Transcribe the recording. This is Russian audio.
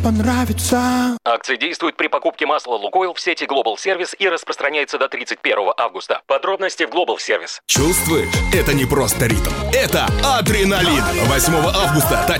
понравится. Акция действует при покупке масла «Лукойл» в сети Global Service и распространяется до 31 августа. Подробности в Global Service. Чувствуешь? Это не просто ритм. Это адреналин. 8 августа